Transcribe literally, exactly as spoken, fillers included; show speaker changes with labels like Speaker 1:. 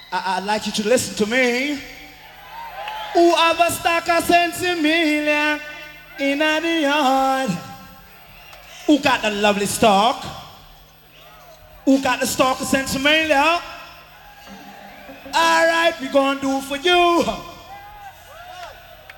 Speaker 1: I, I'd like you to listen to me. Who have a stock of Sensimilia in the yard? Who got the lovely stock? Who got the stock of Sensimilia? All right, we gonna do for you.